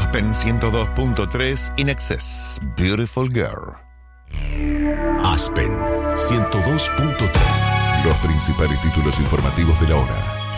Aspen 102.3 In Excess. Beautiful Girl. Aspen 102.3. Los principales títulos informativos de la hora.